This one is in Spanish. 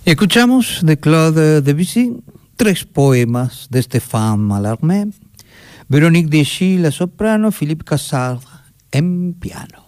Escuchamos de Claude Debussy 3 poemas de Stéphane Mallarmé, Véronique Deschy, la soprano, Philippe Cassard en piano.